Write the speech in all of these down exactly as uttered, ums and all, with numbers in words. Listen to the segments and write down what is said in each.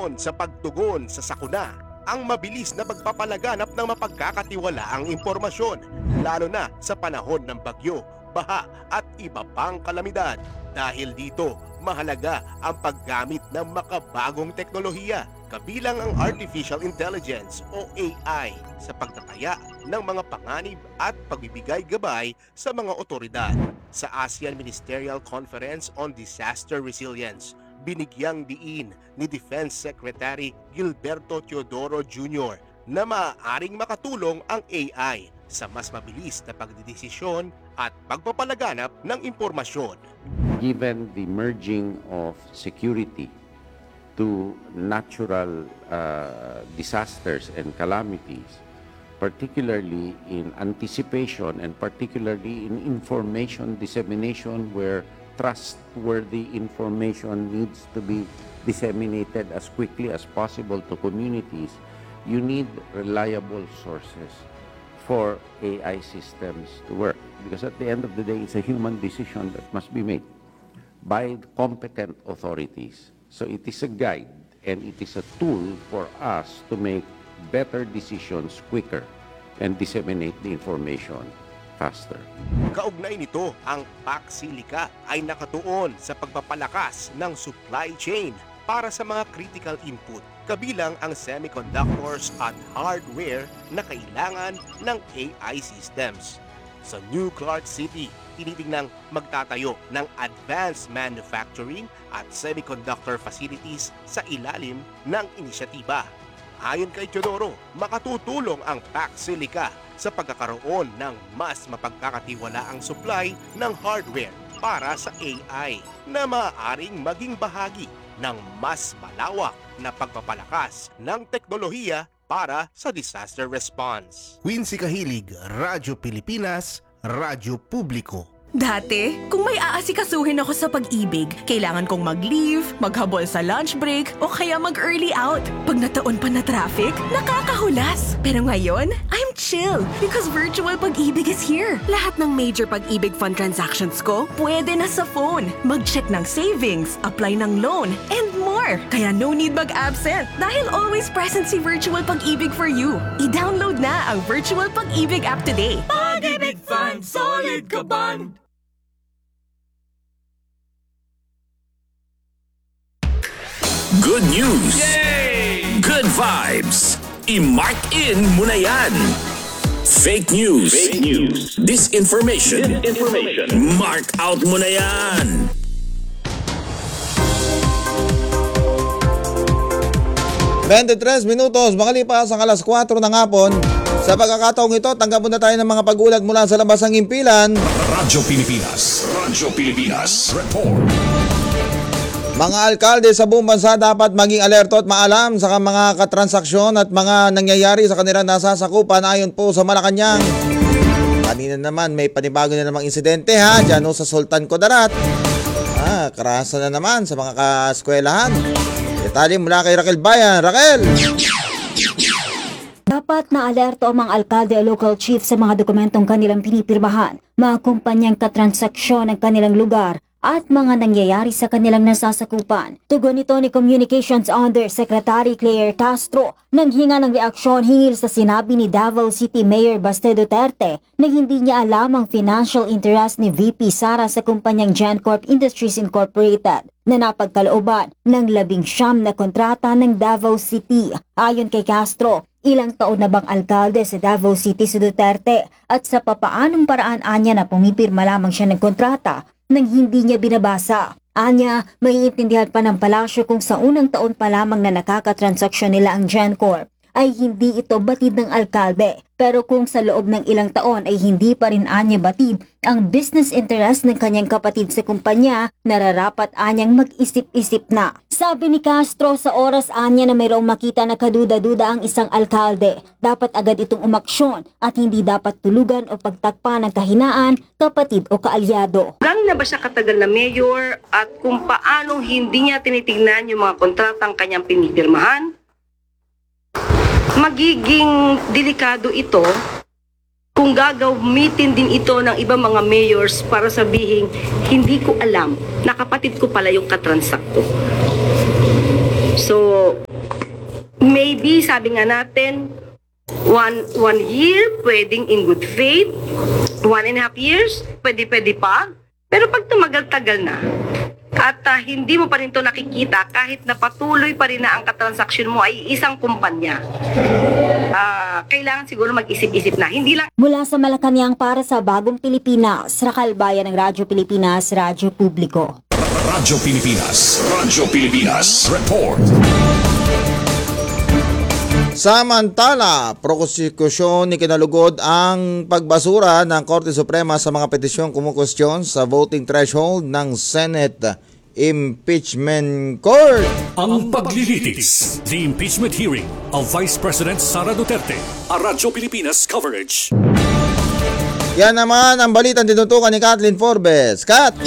impormasyon sa pagtugon sa sakuna, ang mabilis na pagpapalaganap ng mapagkakatiwalaang impormasyon, lalo na sa panahon ng bagyo, baha at iba pang kalamidad. Dahil dito, mahalaga ang paggamit ng makabagong teknolohiya, kabilang ang Artificial Intelligence o A I sa pagtataya ng mga panganib at pagbibigay gabay sa mga otoridad. Sa ASEAN Ministerial Conference on Disaster Resilience, binigyang diin ni Defense Secretary Gilberto Teodoro Junior na maaaring makatulong ang A I sa mas mabilis na pagdidesisyon at pagpapalaganap ng impormasyon. Given the merging of security to natural uh, disasters and calamities, particularly in anticipation and particularly in information dissemination where trustworthy information needs to be disseminated as quickly as possible to communities, you need reliable sources for A I systems to work. Because at the end of the day, it's a human decision that must be made by competent authorities. So it is a guide and it is a tool for us to make better decisions quicker and disseminate the information faster. Kaugnay nito, ang Paxilica ay nakatuon sa pagpapalakas ng supply chain para sa mga critical input, kabilang ang semiconductors at hardware na kailangan ng A I systems. Sa New Clark City, tinitingnang magtatayo ng advanced manufacturing at semiconductor facilities sa ilalim ng inisyatiba. Ayon kay Teodoro, makatutulong ang Paxilica sa pagkakaroon ng mas mapagkakatiwalaang supply ng hardware para sa A I na maaaring maging bahagi ng mas malawak na pagpapalakas ng teknolohiya para sa disaster response. Quincy Kahilig, Radyo Pilipinas, Radyo Publiko. Dati, kung may aasikasuhin ako sa pag-ibig, kailangan kong mag-leave, maghabol sa lunch break, o kaya mag-early out. Pag nataon pa na traffic, nakakahulas. Pero ngayon, I'm chill because virtual pag-ibig is here. Lahat ng major pag-ibig fund transactions ko, pwede na sa phone. Mag-check ng savings, apply ng loan, and more. Kaya no need mag-absent dahil always present si Virtual Pag-ibig for you. I-download na ang Virtual Pag-ibig app today. Pag-ibig Fund, solid ka band! Good news! Yay! Good vibes! I-mark in mo na yan! Fake news! Fake news! Disinformation! Disinformation! Mark out mo na yan! twenty-tres minutos, makalipas ang alas kwatro ng hapon. Sa pagkakataong ito, tanggap muna tayo ng mga pag-ulat mula sa labas ng impilan. Radyo Pilipinas! Radyo Pilipinas! Report! Mga alkalde sa buong bansa dapat maging alerto at maalam sa mga katransaksyon at mga nangyayari sa kanilang nasasakupan ayon po sa Malacanang. Kanina naman may panibago na namang insidente ha, dyan o sa Sultan Kudarat. Ah, karahasan na naman sa mga kaskwelahan. Detalye mula kay Raquel Bayan. Raquel! Dapat na alerto ang mga alkalde o local chief sa mga dokumentong kanilang pinipirmahan, mga kumpanyang katransaksyon ng kanilang lugar at mga nangyayari sa kanilang nasasakupan. Tugon nito ni Communications Undersecretary Claire Castro nang hinga ng reaksyon hinggil sa sinabi ni Davao City Mayor Baste Duterte na hindi niya alam ang financial interest ni V P Sara sa kumpanyang GenCorp Industries Incorporated na napagkalooban ng labing siyam na kontrata ng Davao City. Ayon kay Castro, ilang taon na bang alkalde sa Davao City si Duterte at sa papaanong paraan anya na pumipirma lamang siya ng kontrata nang hindi niya binabasa. Anya, maiintindihan pa ng palasyo kung sa unang taon pa lamang na nakakatransaksyon nila ang GenCorp ay hindi ito batid ng alkalde. Pero kung sa loob ng ilang taon ay hindi pa rin anya batid ang business interest ng kanyang kapatid sa kumpanya, nararapat anyang mag-isip-isip na. Sabi ni Castro, sa oras anya na mayroong makita na kaduda-duda ang isang alkalde, dapat agad itong umaksyon at hindi dapat tulugan o pagtakpa ng kahinaan, kapatid o kaalyado. Gaano na ba siya katagal na mayor at kung paano hindi niya tinitingnan yung mga kontratang kanyang pinipirmahan? Magiging delikado ito kung gagawin din ito ng ibang mga mayors para sabihin, hindi ko alam na kapatid ko pala yung katransakto. So, maybe, sabi nga natin, one, one year, pwedeng in good faith. One and a half years, pwede-pwede pa. Pero pag tumagal-tagal na, at uh, hindi mo pa rin ito nakikita, kahit na patuloy pa rin na ang katransaksyon mo ay isang kumpanya, uh, kailangan siguro mag-isip-isip na. Hindi lang... Mula sa Malacanang para sa Bagong Pilipinas, Rakal Bayan ng Radyo Pilipinas, Radyo Publiko. Radyo Pilipinas. Radyo Pilipinas. Report. Samantala, prosekusyon ni kinalugod ang pagbasura ng Korte Suprema sa mga petisyong kumukwestiyon sa voting threshold ng Senate Impeachment Court. Ang paglilitis, the impeachment hearing of Vice President Sara Duterte. A Radyo Pilipinas coverage. Yan naman ang balitang tinutukan ni Kathleen Forbes. Kat!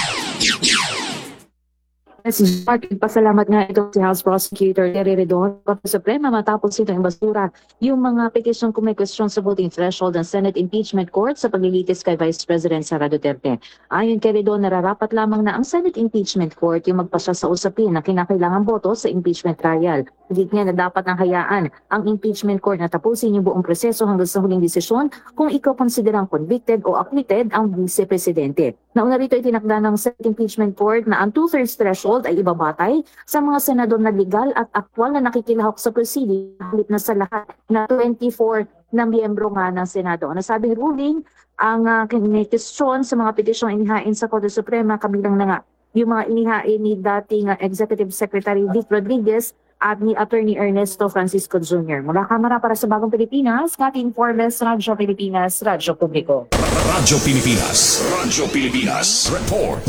Si Martin, pasalamat nga ito si House Prosecutor Terry Redon Korte Suprema matapos ito ang basura yung mga petisyong kumikwestiyon sa voting threshold ng Senate Impeachment Court sa paglilitis kay Vice President Sara Duterte. Ayon kay Redon, nararapat lamang na ang Senate Impeachment Court yung magpasya sa usapin na kinakailangang boto sa impeachment trial. Higit niya na dapat nang hayaan ang impeachment court na tapusin yung buong proseso hanggang sa huling desisyon kung ikaw konsiderang convicted o acquitted ang Vice Presidente. Nauna rito itinakda ng Senate Impeachment Court na ang two-thirds threshold ay ibabatay sa mga senador na legal at aktwal na nakikilahok sa proceeding halip na sa lahat na twenty-four na miyembro nga ng Senado. Nasabing ruling ang uh, kinikestyon sa mga petisyong inihain sa Korte Suprema kabilang na nga yung mga inihain ni dating uh, Executive Secretary Vic Rodriguez at ni Attorney Ernesto Francisco Junior Mula Kamara para sa Bagong Pilipinas, Kathleen Forbes, Radyo Pilipinas, Radyo Publiko. Radyo Pilipinas. Radyo Pilipinas. Report.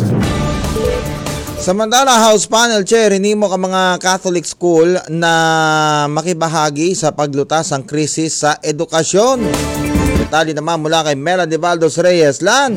Samantala, House Panel Chair, hinimo ka mga Catholic school na makibahagi sa paglutas ng krisis sa edukasyon. Detalye naman mula kay Melanie Valdos Reyes. Lan!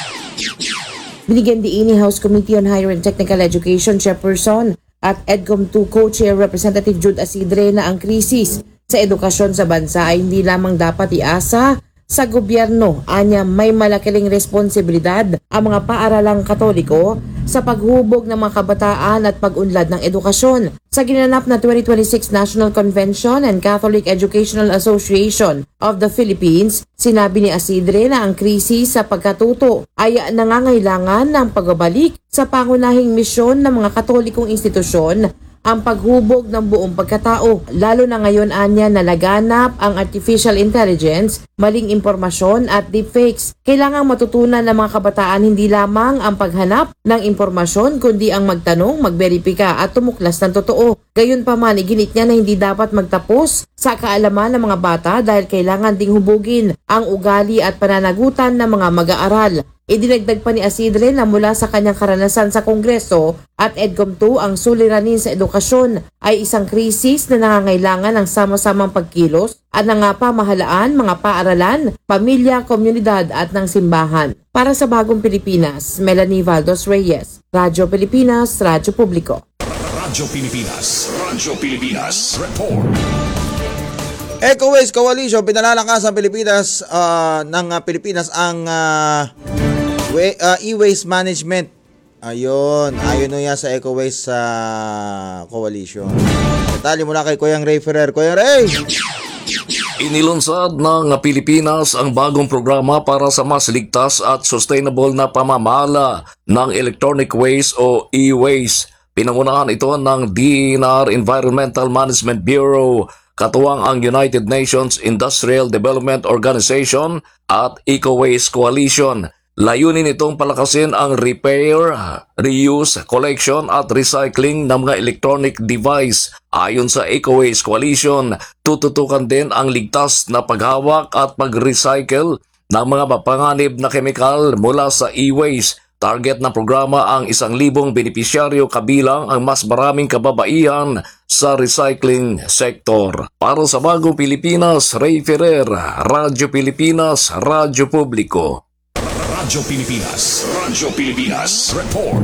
Binigyan diin ni House Committee on Higher and Technical Education Chairperson at EDCOM two Co-Chair Representative Jude Asidre na ang krisis sa edukasyon sa bansa ay hindi lamang dapat iasa sa gobyerno. Anya may malakiling responsibilidad ang mga paaralang Katoliko sa paghubog ng mga kabataan at pag-unlad ng edukasyon. Sa ginanap na twenty twenty-six National Convention and Catholic Educational Association of the Philippines, sinabi ni Asidre na ang krisis sa pagkatuto ay nangangailangan ng pagbabalik sa pangunahing misyon ng mga Katolikong institusyon, ang paghubog ng buong pagkatao. Lalo na ngayon anya na laganap ang artificial intelligence, maling impormasyon at deepfakes. Kailangang matutunan ng mga kabataan hindi lamang ang paghanap ng impormasyon kundi ang magtanong, magberipika at tumuklas ng totoo. Gayunpaman, iginit niya na hindi dapat magtapos sa kaalaman ng mga bata dahil kailangan ding hubugin ang ugali at pananagutan ng mga mag-aaral. Idinagdag pa ni Asidre na mula sa kanyang karanasan sa Kongreso at EDCOM two, ang suliranin sa edukasyon ay isang krisis na nangangailangan ng sama-samang pagkilos at ng pamahalaan, mga paaralan, pamilya, komunidad at ng simbahan. Para sa Bagong Pilipinas, Melanie Valdos Reyes, Radyo Pilipinas, Radyo Publiko. Radyo Pilipinas. Radyo Pilipinas. Report. EcoWaste Coalition, pinalalakas ang Pilipinas uh, ng uh, Pilipinas ang uh, we, uh, e-waste management. Ayun, ayun no yan sa EcoWaste uh, Coalition. Detalye mula kay Kuyang Ray Ferrer. Kuyang Ray! Inilunsad ng Pilipinas ang bagong programa para sa mas ligtas at sustainable na pamamala ng electronic waste o e-waste. Pinangunahan ito ng D E N R Environmental Management Bureau, katuwang ang United Nations Industrial Development Organization at EcoWaste Coalition. Layunin itong palakasin ang repair, reuse, collection at recycling ng mga electronic device. Ayon sa EcoWaste Coalition, tututukan din ang ligtas na paghawak at pag-recycle ng mga mapanganib na kemikal mula sa e-waste. Target ng programa ang isang libong benepisyaryo kabilang ang mas maraming kababaihan sa recycling sector. Para sa Bagong Pilipinas, Ray Ferrer, Radyo Pilipinas, Radyo Publiko. Radyo Pilipinas. Radyo Pilipinas. Report.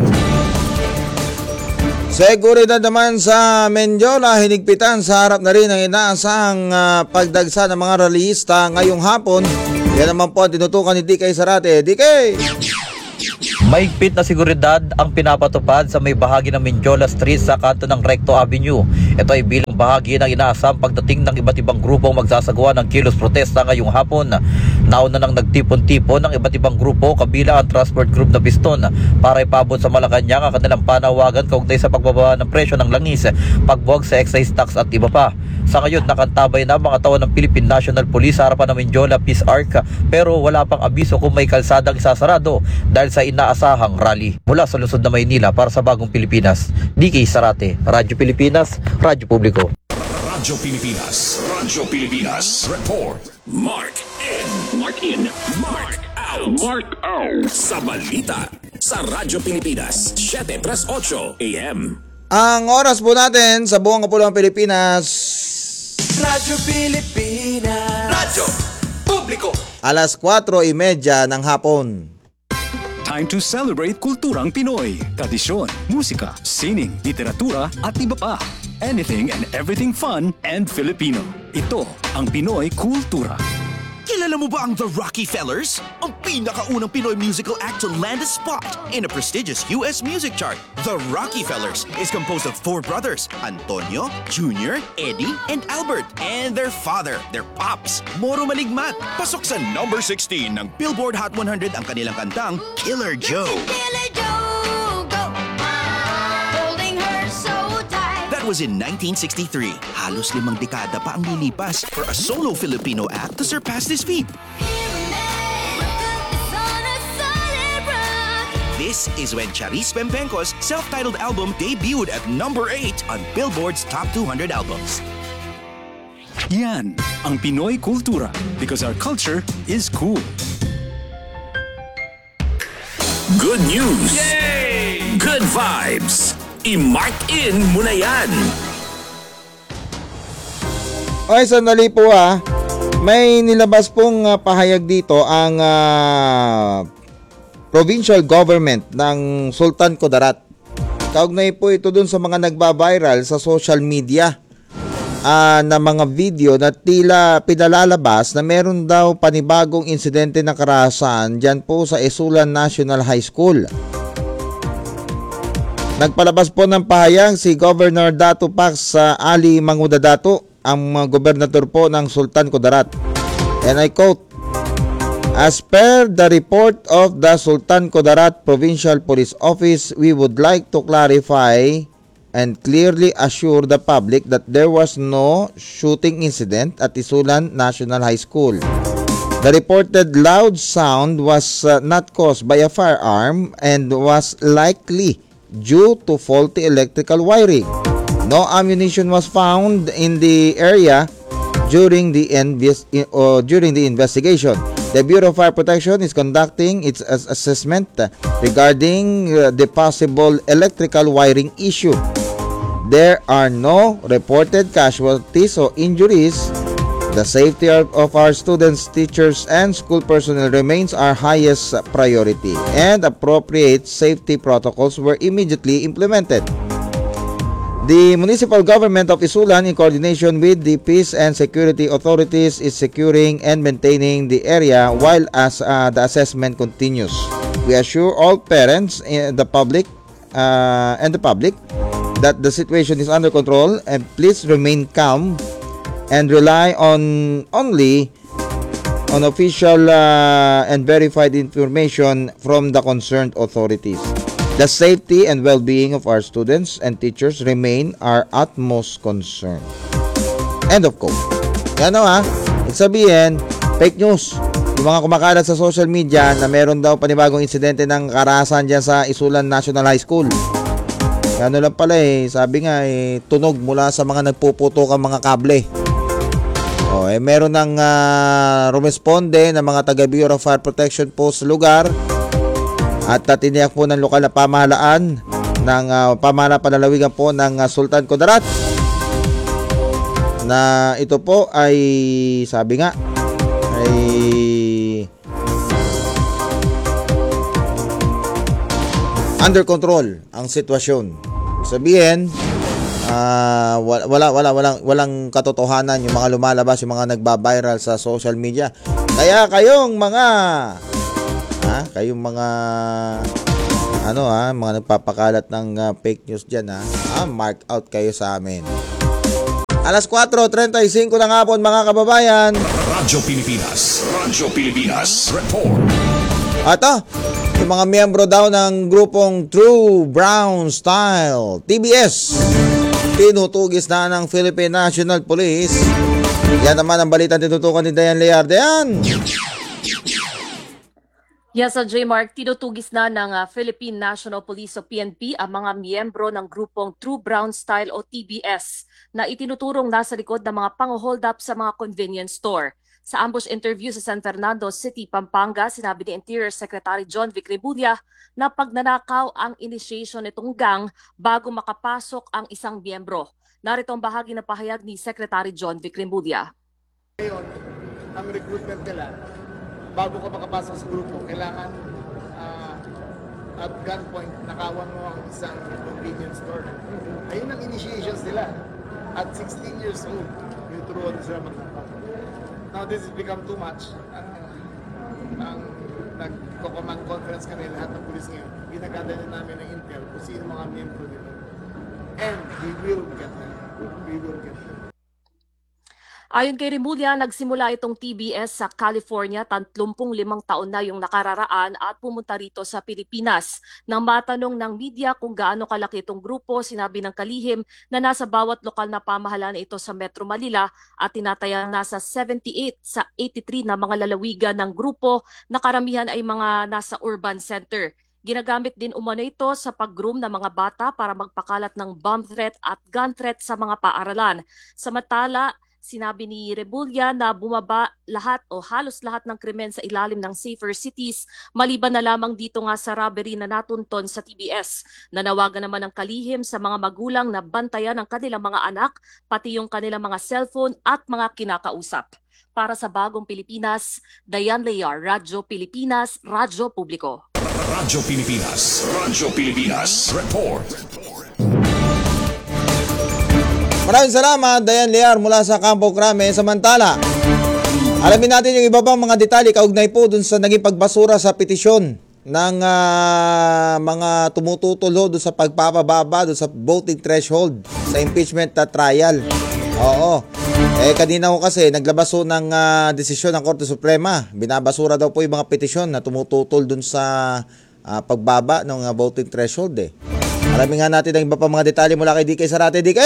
Seguridad naman sa Mendiola, hinigpitan sa harap na rin ang inaasahang uh, pagdagsa ng mga rallyista ngayong hapon. Yan naman po ang tinutukan ni D K Zarate. D K! Mahigpit na seguridad ang pinapatupad sa may bahagi ng Mindiola Street sa kanto ng Recto Avenue. Ito ay bilang bahagi ng inaasam pagdating ng iba't ibang grupong magsasagawa ng kilos protesta ngayong hapon. Nauna nang nagtipon-tipon ng iba't ibang grupo kabilang ang transport group na Piston para ipabot sa Malacanang ang kanilang panawagan kaugnay sa pagbaba ng presyo ng langis, pagbuwag sa excise tax at iba pa. Sa ngayon, nakantabay na mga tao ng Philippine National Police sa harapan ng Mindiola Peace Arc pero wala pang abiso kung may kalsadang isasarado dahil sa inaasahang rally. Mula sa lungsod na Maynila para sa Bagong Pilipinas, D K Sarate, Radyo Pilipinas, Radyo Publiko. Radyo Pilipinas, Radyo Pilipinas, report, mark in, mark in, mark out, mark out. Sa balita, sa Radyo Pilipinas, seven thirty-eight A M. Ang oras po natin sa buong kapuluang Pilipinas, Radyo Pilipinas, Radyo Publiko. alas kwatro trenta ng hapon. Time to celebrate kulturang Pinoy, tradisyon, musika, sining, literatura at iba pa. Anything and everything fun and Filipino. Ito ang Pinoy Kultura. Kilala mo ba ang The Rockefellers? Ang pinakaunang Pinoy musical act to land a spot in a prestigious U S music chart. The Rockefellers is composed of four brothers, Antonio, Junior, Eddie, and Albert, and their father, their pops, Moro Maligmat. Pasok sa number sixteen ng Billboard Hot one hundred ang kanilang kantang Killer Joe. Killer Joe, go. Holding her so tight. That was in nineteen sixty-three. Halos limang dekada pa ang lilipas for a solo Filipino act to surpass this feat. This is when Charis Pempenco's self-titled album debuted at number eight on Billboard's Top two hundred albums. Yan ang Pinoy Kultura because our culture is cool. Good news! Yay! Good vibes! I-mark in mo na yan! Okay, sandali po ah. May nilabas pong uh, pahayag dito ang uh, provincial government ng Sultan Kudarat. Kaugnay po ito dun sa mga nagba-viral sa social media uh, na mga video na tila pinalalabas na meron daw panibagong insidente ng karahasan dyan po sa Isulan National High School. Nagpalabas po ng pahayag si Governor Datu Pax uh, Ali Mangudadato, ang uh, gobernador po ng Sultan Kudarat. And I quote, "As per the report of the Sultan Kudarat Provincial Police Office, we would like to clarify and clearly assure the public that there was no shooting incident at Isulan National High School. The reported loud sound was uh, not caused by a firearm and was likely due to faulty electrical wiring. No ammunition was found in the area during the inves- uh, during the investigation. The Bureau of Fire Protection is conducting its assessment regarding uh, the possible electrical wiring issue. There are no reported casualties or injuries. The safety of, of our students, teachers, and school personnel remains our highest priority, and appropriate safety protocols were immediately implemented. The municipal government of Isulan, in coordination with the peace and security authorities, is securing and maintaining the area while as uh, the assessment continues. We assure all parents and the public uh, and the public that the situation is under control, and please remain calm and rely on only on official uh, and verified information from the concerned authorities. The safety and well-being of our students and teachers remain our utmost concern." End of quote. Yan o ha. Ibig sabihin, fake news. Yung mga kumakalat sa social media na meron daw panibagong insidente ng karahasan dyan sa Isulan National High School. Ano lang pala eh. Sabi nga eh, tunog mula sa mga nagpuputok ang mga kable. O eh, meron ng uh, rumesponde ng mga taga Bureau of Fire Protection po sa lugar. At uh, tiniyak po ng lokal na pamahalaan ng uh, pamahalaan panlalawigan po ng uh, Sultan Kudarat na ito po ay sabi nga ay under control ang sitwasyon. Sabihin uh, wala wala walang walang katotohanan yung mga lumalabas, yung mga nagba-viral sa social media. Kaya kayong mga Ha? Kayong mga ano ha, mga nagpapakalat ng uh, fake news dyan ha. Ah, mark out kayo sa amin. Alas four thirty-five ng hapon mga kababayan. Radyo Pilipinas. Radyo Pilipinas. Report. Ato, yung mga miyembro daw ng grupong True Brown Style, T B S, tinutugis na ng Philippine National Police. Yan naman ang balitang tinutukan ni Dayan Lear. Dayan! Yes, uh, J. Mark, tinutugis na ng uh, Philippine National Police o P N P ang mga miyembro ng grupong True Brown Style o T B S na itinuturong nasa likod ng mga pang-hold up sa mga convenience store. Sa ambush interview sa San Fernando City, Pampanga, sinabi ni Interior Secretary John Vic Rebulla na pagnanakaw ang initiation nitong gang bago makapasok ang isang miyembro. Narito ang bahagi ng pahayag ni Secretary John Vic Rebulla. Ngayon, ang recruitment nila, bago ka makapasok sa grupo, kailangan uh, at gunpoint nakawan mo ang isang convenience store. Ayun ang initiations nila. At sixteen years old, yung turuan sila magnakaw. Now this has become too much. Ang, ang nagko-command conference kami lahat ng pulis ngayon, ginaganda na namin ng intel kung sino mga miyembro nila. And we will get them. We will get them. Ayon kay Remulla, nagsimula itong T B S sa California, tatlumpung limang taon na yung nakararaan at pumunta rito sa Pilipinas. Nang matanong ng media kung gaano kalaki itong grupo, sinabi ng kalihim na nasa bawat lokal na pamahalaan ito sa Metro Manila at tinatayang nasa seventy-eight sa eighty-three na mga lalawigan ng grupo na karamihan ay mga nasa urban center. Ginagamit din umano ito sa pag-groom ng mga bata para magpakalat ng bomb threat at gun threat sa mga paaralan. Samantala, sinabi ni Rebulla na bumaba lahat o halos lahat ng krimen sa ilalim ng Safer Cities, maliban na lamang dito nga sa robbery na natunton sa T B S. Nanawagan naman ng kalihim sa mga magulang na bantayan ang kanilang mga anak, pati yung kanilang mga cellphone at mga kinakausap. Para sa Bagong Pilipinas, Dayan Lear, Radyo Pilipinas, Radyo Publiko. Radyo Pilipinas. Radyo Pilipinas. Report. Maraming salamat, Dayan Lear mula sa Campo Crame. Samantala, alamin natin yung iba pang mga detalye kaugnay po dun sa naging pagbasura sa petisyon ng uh, mga tumututulo dun sa pagpapababa dun sa voting threshold sa impeachment na trial. Oo. Eh kanina ko kasi naglabas ho ng uh, desisyon ng Korte Suprema. Binabasura daw po yung mga petisyon na tumututol dun sa uh, pagbaba ng uh, voting threshold eh. Alamin nga natin ang iba pa mga detalye mula kay D K Sarate. D K!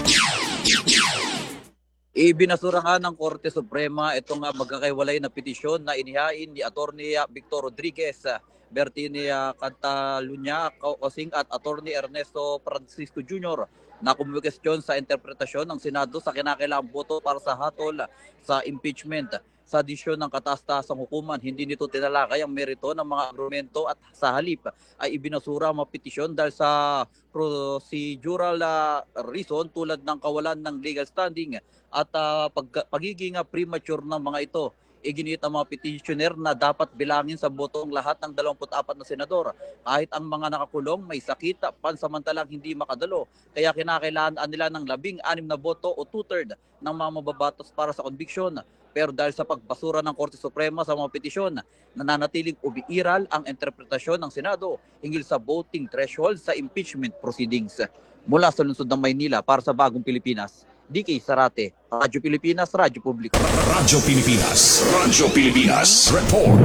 Ibinasura nga ng Korte Suprema itong magkakaiwalay na petisyon na inihain ni Attorney Victor Rodriguez, Bertini Catalunya Kausing at Attorney Ernesto Francisco Junior na kumukestyon sa interpretasyon ng Senado sa kinakailangang boto para sa hatol sa impeachment. Sa disyon ng kataas-taasang hukuman, hindi nito tinalakay ang merito ng mga argumento at sa halip ay ibinasura ang mga petisyon dahil sa procedural uh, reason tulad ng kawalan ng legal standing at uh, pag, pagiging uh, premature ng mga ito. Iginit ang mga petitioner na dapat bilangin sa boto ang lahat ng dalawampu't apat na senador kahit ang mga nakakulong may sakit pansamantalang hindi makadalo. Kaya kinakailangan nila ng labing anim na boto o two-third ng mga mababatas para sa conviction. Pero dahil sa pagbasura ng Korte Suprema sa mga petisyon, nananatiling umiiral ang interpretasyon ng Senado hinggil sa voting threshold sa impeachment proceedings. Mula sa lungsod ng Maynila para sa Bagong Pilipinas, D K Sarate, Radyo Pilipinas, Radyo Publiko. Radyo Pilipinas, Radyo Pilipinas, Report.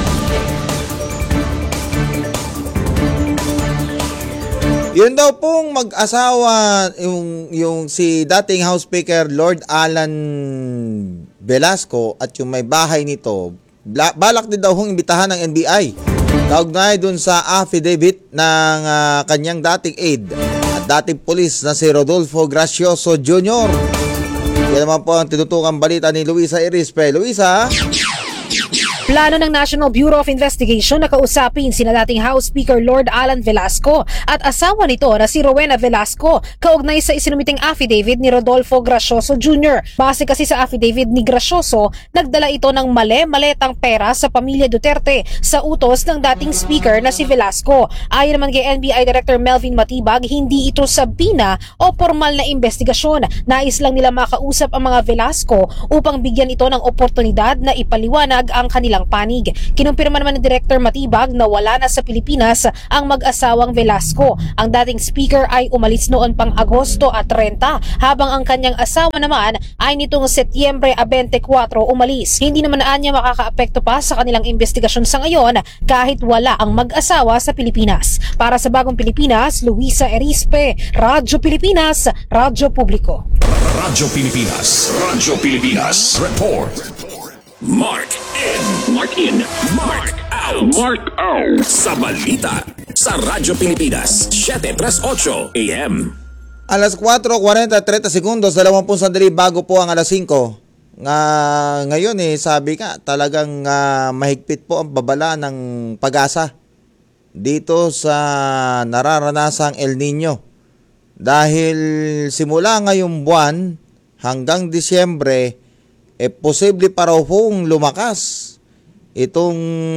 Yun daw pong mag-asawa yung, yung si dating House Speaker Lord Alan Velasco at yung may bahay nito, balak din daw hong imbitahan ng N B I. Kaugnay dun sa affidavit ng uh, kanyang dating aide at dating pulis na si Rodolfo Gracioso Junior Yan naman po ang tinutukang balita ni Luisa Irispe. Luisa? Plano ng National Bureau of Investigation na kausapin sina dating House Speaker Lord Alan Velasco at asawa nito na si Rowena Velasco kaugnay sa isinumiting affidavit ni Rodolfo Gracioso Junior Base kasi sa affidavit ni Gracioso, nagdala ito ng mali-maletang pera sa pamilya Duterte sa utos ng dating speaker na si Velasco. Ayon naman kay N B I Director Melvin Matibag, hindi ito sabina o formal na investigasyon. Nais lang nila makausap ang mga Velasco upang bigyan ito ng oportunidad na ipaliwanag ang kanilang walang panig. Kinumpirma naman ni Director Matibag na wala na sa Pilipinas ang mag-asawang Velasco. Ang dating speaker ay umalis noon pang Agosto at trenta, habang ang kanyang asawa naman ay nitong Setyembre twenty-four umalis. Hindi naman anya makakaapekto pa sa kanilang investigasyon sa ngayon kahit wala ang mag-asawa sa Pilipinas. Para sa Bagong Pilipinas, Luisa Erispe, Radyo Pilipinas, Radyo Publiko. Radyo Pilipinas. Radyo Pilipinas. Report. Mark in. Mark in. Mark out. Mark out. Sa balita. Sa Radyo Pilipinas. seven thirty-eight A M. Alas four forty-three segundos, dalawampung sandali bago po ang alas five. Nga ngayon eh, sabi ka, talagang uh, mahigpit po ang babala ng pag-asa dito sa nararanasang El Nino. Dahil simula ngayong buwan hanggang Disyembre, eh posible pa raw pong lumakas itong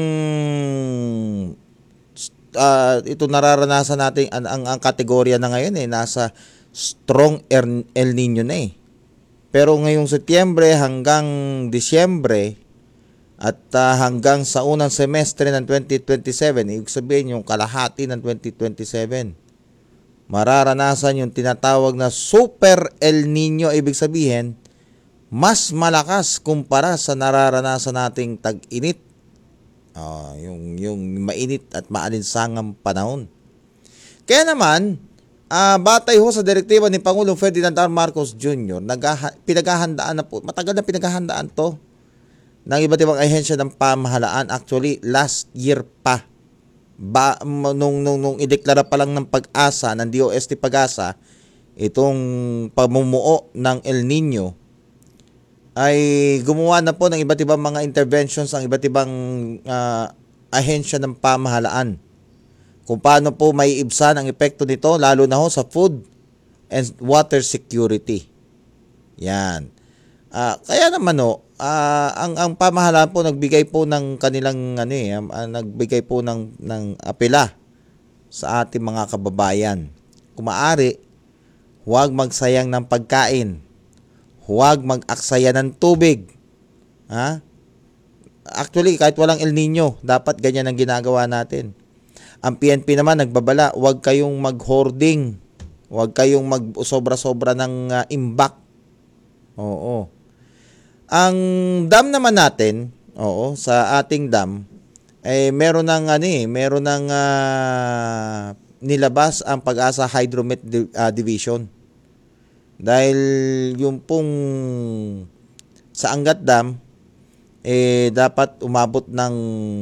uh, ito nararanasan natin ang, ang, ang kategorya na ngayon eh nasa strong El Nino na eh. Pero ngayong Setyembre hanggang Disyembre at uh, hanggang sa unang semestre ng twenty twenty-seven, ibig sabihin yung kalahati ng twenty twenty-seven, mararanasan yung tinatawag na Super El Nino. Ibig sabihin, mas malakas kumpara sa nararanasan nating tag-init. Uh, yung, yung mainit at maalinsangang panahon. Kaya naman, uh, batay ho sa direktiba ni Pangulong Ferdinand R. Marcos Junior, naghaha- pinaghahandaan na po, matagal na pinaghahandaan to ng iba't ibang ahensya ng pamahalaan. Actually, last year pa. Ba, nung, nung, nung ideklara pa lang ng Pag-asa, ng D O S T Pag-asa, itong pamumuo ng El Nino, ay gumawa na po ng iba't ibang mga interventions ang iba't ibang uh, ahensya ng pamahalaan. Kung paano po may ibsan ang epekto nito, lalo na ho sa food and water security. Yan. Uh, kaya naman ho, uh, ang ang pamahalaan po nagbigay po ng kanilang ano eh, uh, nagbigay po ng ng apela sa ating mga kababayan. Kung maaari, huwag magsayang ng pagkain. Huwag mag-aksaya ng tubig. Ha? Actually, kahit walang El Nino, dapat ganyan ang ginagawa natin. Ang P N P naman nagbabala, huwag kayong mag-hoarding. Huwag kayong mag-sobra-sobra ng uh, imbak. Oo. Ang dam naman natin, oo, sa ating dam, eh meron ng ano eh, meron ng uh, nilabas ang Pag-asa Hydromet uh, Division. Dahil yung pong sa Angat Dam, eh dapat umabot ng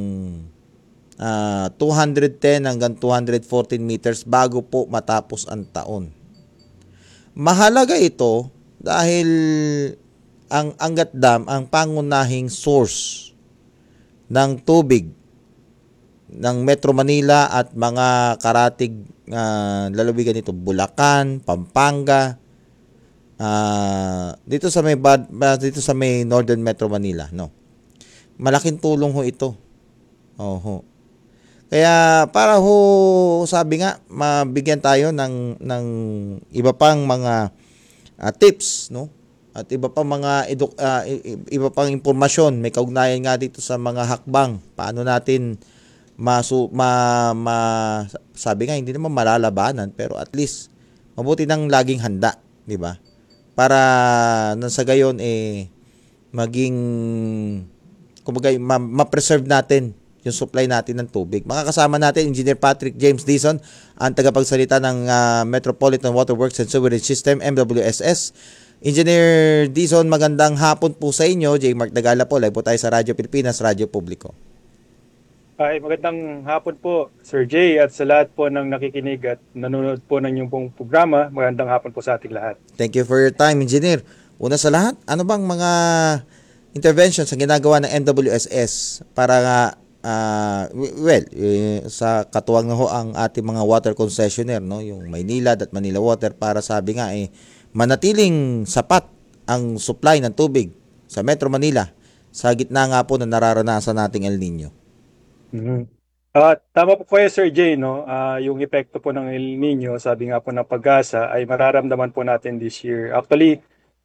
uh, two hundred ten hanggang two hundred fourteen meters bago po matapos ang taon. Mahalaga ito dahil ang Angat Dam ang pangunahing source ng tubig ng Metro Manila at mga karatig uh, lalawigan nito, Bulacan, Pampanga, uh, dito sa may bad, dito sa may Northern Metro Manila, no. Malaking tulong ho ito. Oho. Kaya para ho sabi nga mabigyan tayo ng ng iba pang mga uh, tips, no? At iba pang mga edu- uh, iba pang impormasyon, may kaugnayan nga dito sa mga hakbang. Paano natin masu ma, ma sabi nga hindi naman malalabanan, pero at least mabuti nang laging handa, di ba? Para nang sa gayon eh maging kumbaga ma- ma-preserve natin yung supply natin ng tubig. Mga kasama natin, Engineer Patrick James Dizon, ang tagapagsalita ng uh, Metropolitan Water Works and Sewerage System, M W S S. Engineer Dizon, magandang hapon po sa inyo. J. Mark Dagala po, live po tayo sa Radyo Pilipinas, Radyo Publiko. Ay, magandang hapon po, Sir Jay, at sa lahat po ng nakikinig at nanonood po ng inyong pong programa. Magandang hapon po sa ating lahat. Thank you for your time, Engineer. Una sa lahat, ano bang mga interventions ang ginagawa ng M W S S para nga, uh, well, eh, sa katuwang na ho ang ating mga water concessionaire, no? Yung Maynilad at Manila Water, para sabi nga eh, manatiling sapat ang supply ng tubig sa Metro Manila sa gitna nga po na nararanasan nating El Nino. Mm-hmm. Uh, tama po kayo, Sir Jay, no? Uh, yung epekto po ng El Nino, sabi nga po ng Pag-asa, ay mararamdaman po natin this year. Actually,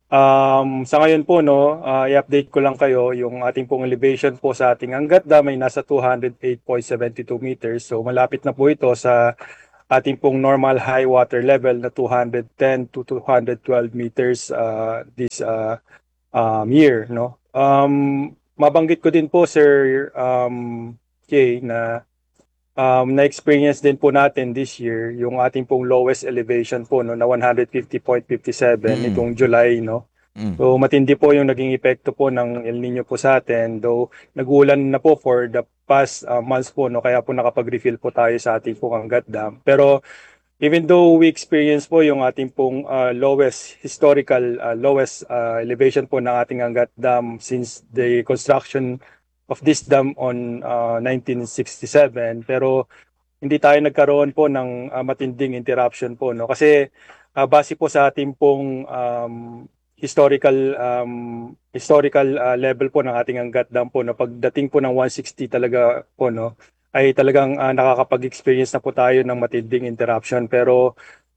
Um, sa ngayon po, no, ah, i-update ko lang kayo, yung ating pong elevation po sa ating Angat Dam ay nasa two hundred eight point seven two meters. So malapit na po ito sa ating pong normal high water level na two hundred ten to two hundred twelve meters uh, this uh, um, year, no. Um, mabanggit ko din po, Sir um, Jay, na um, na-experience din po natin this year yung ating pong lowest elevation po, no, na one hundred fifty point five seven Mm. itong July, no. Mm. So matindi po yung naging epekto po ng El Nino po sa atin, though nag-uulan na po for the past uh, months po, no, kaya po nakapag-refill po tayo sa ating pong Angat Dam. Pero even though we experience po yung ating pong uh, lowest historical uh, lowest uh, elevation po ng ating Angat Dam since the construction of this dam on uh, nineteen sixty-seven, pero hindi tayo nagkaroon po ng uh, matinding interruption po, no, kasi uh, base po sa ating pong um, historical um, historical uh, level po ng ating Angat Dam po, no, pagdating po ng one sixty talaga po, no, ay talagang uh, nakakapag-experience na po tayo ng matinding interruption. Pero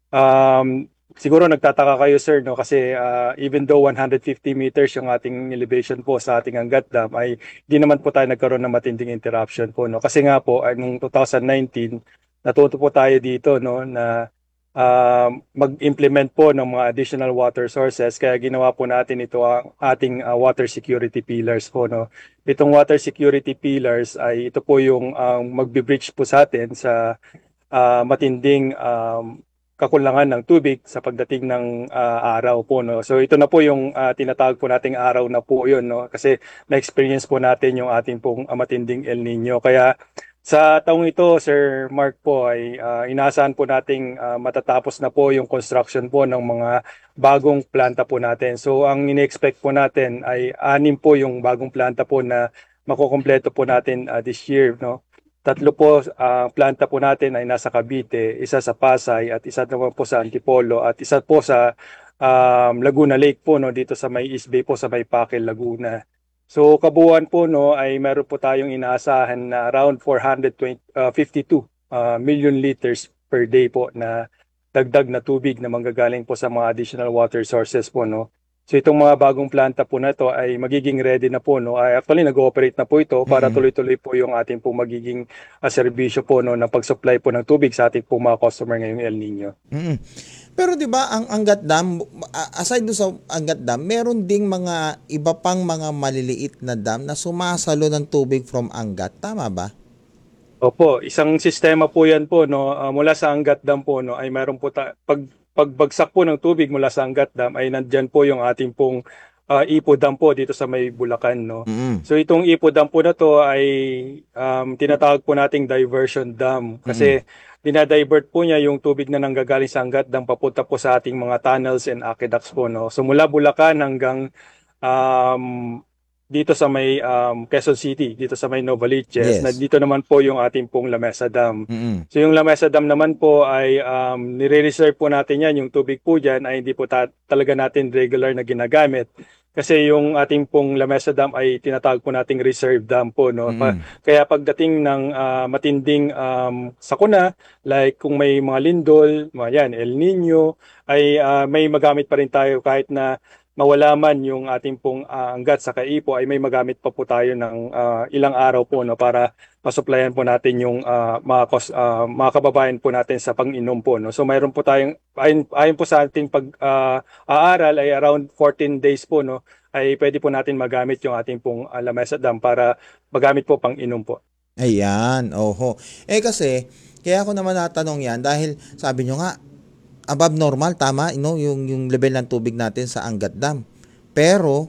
um, siguro nagtataka kayo, sir, no, kasi uh, even though one hundred fifty meters yung ating elevation po sa ating Angat Dam, ay di naman po tayo nagkaroon ng matinding interruption po, no, kasi nga po ay nung two thousand nineteen natuto po tayo dito, no, na uh, mag-implement po ng mga additional water sources, kaya ginawa po natin ito ang ating uh, water security pillars po, no. Itong water security pillars ay ito po yung um, magbe-bridge po sa atin sa uh, matinding um, kakulangan ng tubig sa pagdating ng uh, araw po, no. So ito na po yung uh, tinatawag po nating araw na po yun, no, kasi na-experience po natin yung ating pong uh, matinding El Nino. Kaya sa taong ito, Sir Mark po, ay uh, inaasahan po nating uh, matatapos na po yung construction po ng mga bagong planta po natin. So ang ini-expect po natin ay anim po yung bagong planta po na makukompleto po natin uh, this year, no. Tatlo po ang uh, planta po natin ay nasa Cavite, isa sa Pasay at isa naman po sa Antipolo at isa po sa um, Laguna Lake po, no, dito sa may East Bay po sa may Paquil, Laguna. So kabuuan po, no, ay meron po tayong inaasahan na around four hundred fifty-two uh, million liters per day po na dagdag na tubig na manggagaling po sa mga additional water sources po, no. So itong mga bagong planta po na ito ay magiging ready na po, no. Ay actually nag-ooperate na po ito para Mm. tuloy-tuloy po yung ating po magiging uh, serbisyo po, no, ng pag-supply po ng tubig sa ating po mga customer ngayong El Nino. Mm. Pero 'di ba ang Angat Dam, a- aside do sa Angat Dam, meron ding mga iba pang mga maliliit na dam na sumasalo ng tubig from Angat, tama ba? Opo, isang sistema po 'yan po, no. Ah, mula sa Angat Dam po, no, ay meron po ta- pag pagbagsak po ng tubig mula sa Angat Dam ay nandiyan po yung ating pong uh, Ipo Dam po dito sa may Bulacan, no. Mm. So itong Ipo Dam po na to ay um, tinatawag po nating diversion dam kasi dinadivert po niya yung tubig na nanggagaling sa Angat Dam papunta po sa ating mga tunnels and aqueducts po, no. So mula Bulacan hanggang um, dito sa may um, Quezon City, dito sa may Novaliches, Yes. na dito naman po yung ating pong Lamesa Dam. Mm. So yung Lamesa Dam naman po ay um, nire-reserve po natin yan, yung tubig po dyan ay hindi po ta- talaga natin regular na ginagamit. Kasi yung ating pong Lamesa Dam ay tinatawag po nating reserve dam po, no. Pa- Mm. kaya pagdating ng ah, matinding um, sakuna, like kung may mga lindol, mga yan, El Nino, ay ah, may magamit pa rin tayo kahit na mawala man yung ating pong ah, Angat sa Ipo, ay may magamit pa po tayo ng ah, ilang araw po, no, para masuplayan po natin yung ah, mga, kos- ah, mga kababayan po natin sa pang-inom po, no. So mayroon po tayong ayon, ayon po sa ating pag-aaral ay around fourteen days po, no, ay pwede po natin magamit yung ating pong ah, Lamesa Dam para magamit po pang-inom po. Ayan, oho. Eh kasi, kaya ako naman natanong yan dahil sabi nyo nga, above normal, tama, you know, yung, yung level ng tubig natin sa Angat Dam. Pero,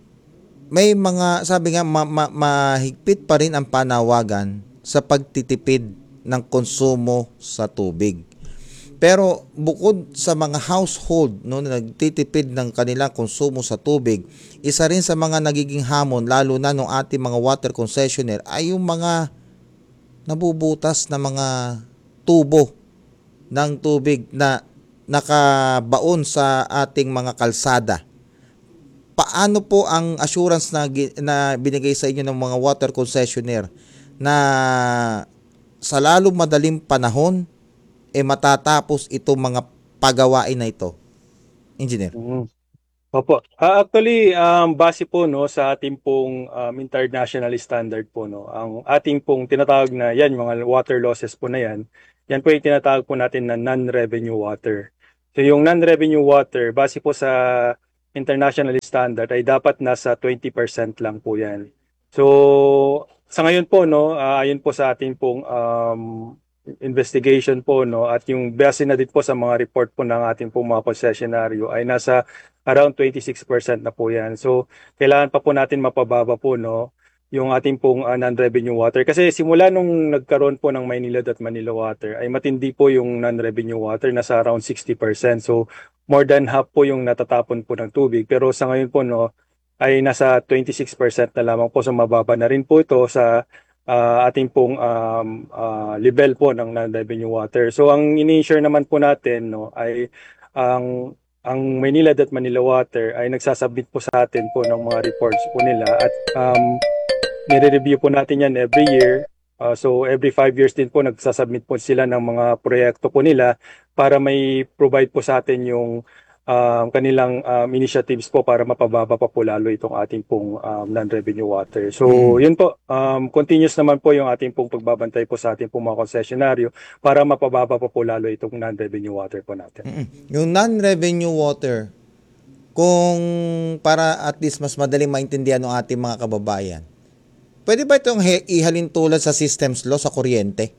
may mga, sabi nga, ma, ma, mahigpit pa rin ang panawagan sa pagtitipid ng konsumo sa tubig. Pero bukod sa mga household, no, na nagtitipid ng kanilang konsumo sa tubig, isa rin sa mga nagiging hamon lalo na ng ating mga water concessionaire ay yung mga nabubutas na mga tubo ng tubig na nakabaon sa ating mga kalsada. Paano po ang assurance na, gi- na binigay sa inyo ng mga water concessionaire na sa lalong madaling panahon eh matatapos itong mga pagawain na ito, engineer? Mhm. Opo. Ah, actually, um, base po no sa ating pong um, international standard po no, ang ating pong tinatawag na yan, mga water losses po na yan, yan po yung tinatawag po natin na non-revenue water. So yung non-revenue water, base po sa international standard ay dapat nasa twenty percent lang po yan. So sa ngayon po no, ah, ayon po sa ating pong um, investigation po no at yung base na din po sa mga report po ng ating pong mga concessionaryo ay nasa around twenty-six percent na po yan. So, kailangan pa po natin mapababa po, no, yung ating pong uh, non-revenue water. Kasi simula nung nagkaroon po ng Maynilad at Manila Water, ay matindi po yung non-revenue water, nasa around sixty percent. So, more than half po yung natatapon po ng tubig. Pero sa ngayon po, no, ay nasa twenty-six percent na lamang po. So, mababa na rin po ito sa uh, ating pong um, uh, level po ng non-revenue water. So, ang ini-ensure naman po natin, no, ay ang ang Maynila at Manila Water ay nagsasubmit po sa atin po ng mga reports po nila at um, nire-review po natin yan every year. Uh, so every five years din po nagsasubmit po sila ng mga proyekto po nila para may provide po sa atin yung um, kanilang um, initiatives po para mapababa pa po lalo itong ating pong um, non-revenue water. So Mm. yun po, um, continuous naman po yung ating pong pagbabantay po sa ating pong mga konsesyonaryo para mapababa pa po lalo itong non-revenue water po natin. Mm-mm. Yung non-revenue water, kung para at least mas madaling maintindihan ng ating mga kababayan, pwede ba itong he- ihalin tulad sa systems law sa kuryente?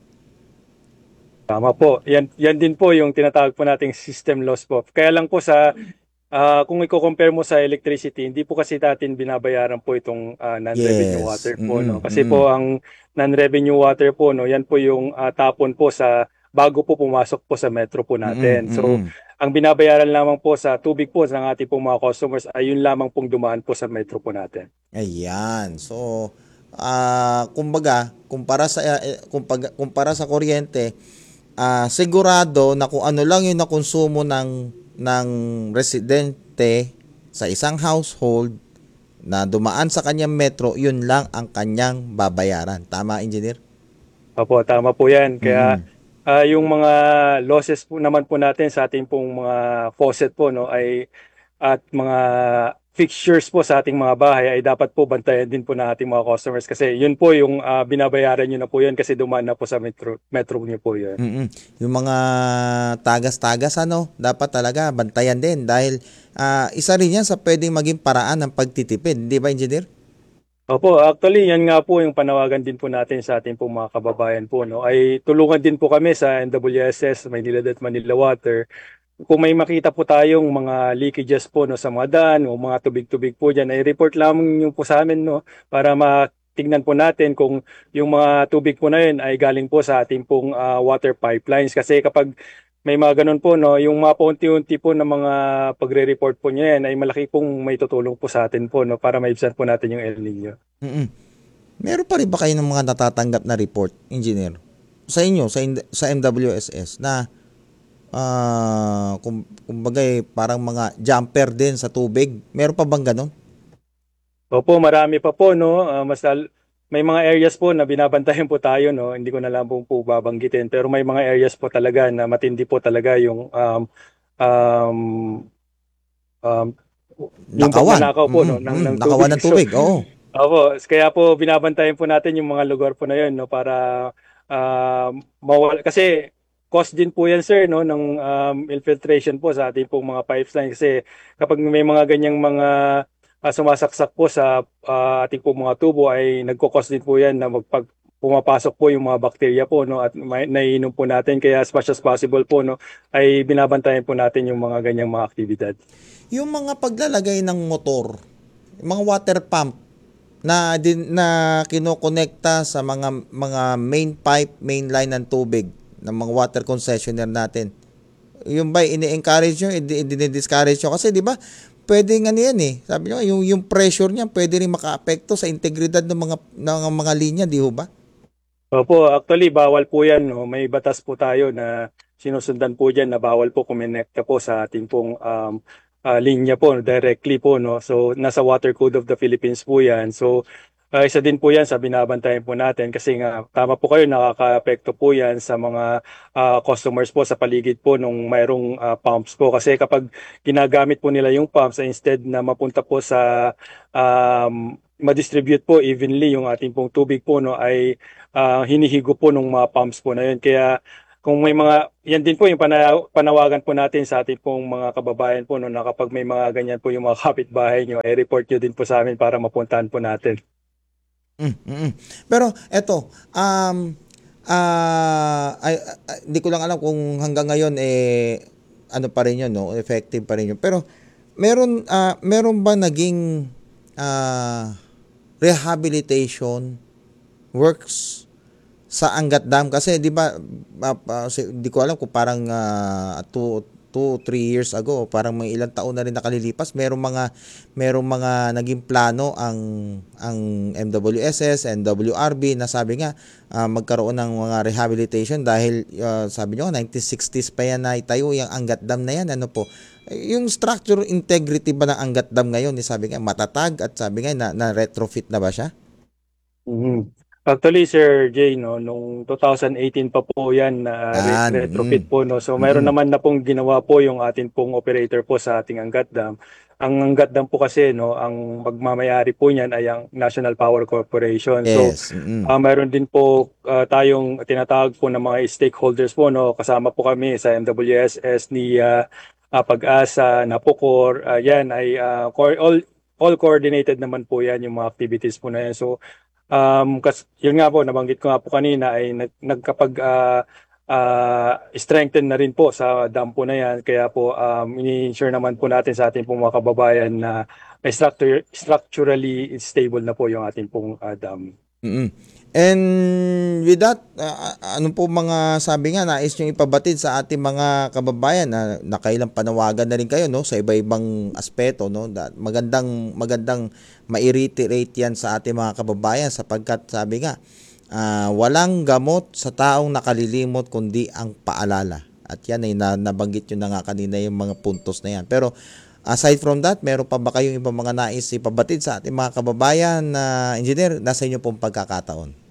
Tama po. Yan, yan din po yung tinatawag po nating system loss po. Kaya lang po sa, ah, kung i-compare mo sa electricity, hindi po kasi natin binabayaran po itong ah, non-revenue Yes. water po. No? Mm-mm, Kasi mm-mm. po ang non-revenue water po, no, yan po yung ah, tapon po sa bago po pumasok po sa metro po natin. Mm-mm, So, mm-mm. ang binabayaran lamang po sa tubig po ng ating pong mga customers ay yun lamang pong dumaan po sa metro po natin. Ayan. So, ah kumbaga, kumpara sa eh, kumpara, kumpara sa kuryente, ah sigurado na kung ano lang yung nakonsumo ng ng residente sa isang household na dumaan sa kanyang metro, yun lang ang kanyang babayaran. Tama, engineer? Opo, tama po yan. Kaya ah, yung mga losses po naman po natin sa ating pong mga faucet po no ay at mga fixtures po sa ating mga bahay ay dapat po bantayan din po ng ating mga customers kasi yun po yung ah, binabayaran nyo na po yan kasi dumaan na po sa metro, metro nyo po yun. Mm-mm. Yung mga tagas-tagas ano, dapat talaga bantayan din dahil ah, isa rin yan sa pwedeng maging paraan ng pagtitipid, di ba, engineer? Opo, actually yan nga po yung panawagan din po natin sa ating pong mga kababayan po no ay tulungan din po kami sa N W S S, Maynila at Manila Water. Kung may makita po tayong mga leakages po no sa mga daan o mga tubig-tubig po diyan ay report lamang niyo po sa amin no para matignan po natin kung yung mga tubig po na yun ay galing po sa ating pong ah, water pipelines kasi kapag may mga ganun po no yung mga paunti-unti po na mga pagre-report po niya yan ay malaki pong may tutulong po sa atin po no para maibsan po natin yung El Nino. Mm-mm. Meron pa rin ba kayo ng mga natatanggap na report, engineer? Sa inyo, sa, in- sa M W S S na ah kum, kumbaga eh, parang mga jumper din sa tubig. Meron pa bang ganun? Opo, marami pa po no. Ah, mas al- may mga areas po na binabantayan po tayo no. Hindi ko na lang po, po babanggitin pero may mga areas po talaga na matindi po talaga yung um um um yung Nakawan. pagnanakaw po no Mm-mm, ng, mm, ng nakawan ng tubig, So, oo. opo, kaya po binabantayan po natin yung mga lugar po na yun no para um mawala kasi cost din po yan sir no ng um, infiltration po sa ating pong mga pipeline kasi kapag may mga ganyang mga ah, sumasaksak po sa ah, ating pong mga tubo ay nagko-cost din po yan na magpag pumapasok po yung mga bakterya po no at may, naiinom po natin kaya as much as possible po no ay binabantayan po natin yung mga ganyang mga aktibidad. Yung mga paglalagay ng motor, yung mga water pump na din na kinokonekta sa mga mga main pipe, main line ng tubig ng mga water concessionaire natin. Yung ba ini-encourage nyo, i-discourage nyo kasi di ba? Pwede nga niyan eh. Sabi nyo, yung yung pressure niya pwede rin makaapekto sa integridad ng mga ng mga linya, di ho ba? Opo, actually bawal po yan no. May batas po tayo na sinusundan po diyan na bawal po kumonekta po sa ating pong um, ah, linya po directly po no. So nasa Water Code of the Philippines po yan. So Uh, isa din po yan sa binabantayan po natin kasi nga tama po kayo, nakaka-apekto po yan sa mga uh, customers po sa paligid po nung mayroong uh, pumps po. Kasi kapag ginagamit po nila yung pumps, instead na mapunta po sa um, ma-distribute po evenly yung ating pong tubig po, no, ay uh, hinihigo po ng mga pumps po na yun. Kaya kung may mga, yan din po yung pana- panawagan po natin sa ating pong mga kababayan po, no, na kapag may mga ganyan po yung mga kapitbahay nyo, ay report nyo din po sa amin para mapuntahan po natin. Mm, mm, mm. Pero eto, um ah ay, ay, hindi ko lang alam kung hanggang ngayon eh ano pa rin 'yon, no, effective pa rin 'yon. Pero meron ah meron ba naging ah rehabilitation works sa Angat Dam? Kasi 'di ba hindi ko alam kung parang uh, two two, three years ago, parang may ilang taon na rin nakalilipas, merong mga merong mga naging plano ang ang M W S S and W R B na sabi nga uh, magkaroon ng mga rehabilitation dahil uh, sabi nyo nineteen sixties pa yan na itayo yung Angat Dam na yan. Ano po yung structure integrity ba ng Angat Dam ngayon? Eh, sabi nga matatag at sabi nga na, na retrofit na ba siya? Mm-hmm. Actually, Sir Jay, no, nung two thousand eighteen pa po yan na uh, retrofit mm. po. No? So, mayroon mm. naman na pong ginawa po yung atin pong operator po sa ating Angat Dam. Ang Angat Dam po kasi, no, ang magmamayari po niyan ay ang National Power Corporation. Yes. So, mm. uh, mayroon din po uh, tayong tinatawag po ng mga stakeholders po. No? Kasama po kami sa M W S S, ni uh, uh, Pag-asa, Napocor. Uh, yan ay uh, all, all coordinated naman po yan yung mga activities po na yan. So, Um, kas, yun nga po, nabanggit ko nga po kanina ay nag, nagkapag uh, uh, strengthen na rin po sa dam po na yan. Kaya po um, ini-ensure naman po natin sa ating pong mga kababayan na structure, structurally stable na po yung ating pong uh, dam. Mm-hmm. And with that, uh, ano po mga sabi nga nais nyo ipabatid sa ating mga kababayan na nakailang panawagan na rin kayo, no, sa iba-ibang aspeto, no, that magandang magandang ma-reiterate yan sa ating mga kababayan sapagkat sabi nga uh, walang gamot sa taong nakalilimot kundi ang paalala. At yan ay nabanggit nyo na nga kanina yung mga puntos na yan. Pero aside from that, meron pa ba kayong ibang mga nais ipabatid sa ating mga kababayan na uh, engineer? Nasa inyo pong pagkakataon.